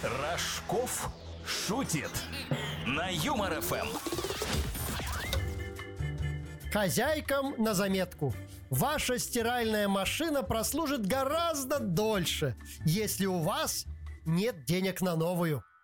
Рожков шутит на Юмор ФМ. Хозяйкам на заметку. Ваша стиральная машина прослужит гораздо дольше, если у вас нет денег на новую.